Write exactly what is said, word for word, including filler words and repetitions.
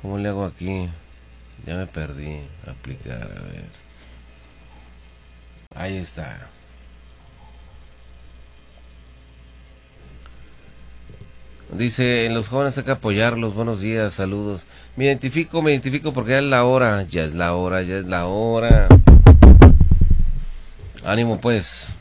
¿Cómo le hago aquí? Ya me perdí. Aplicar, a ver. Ahí está. Dice, en los jóvenes hay que apoyarlos. Buenos días, saludos. Me identifico, me identifico porque ya es la hora. Ya es la hora, ya es la hora. Ánimo pues.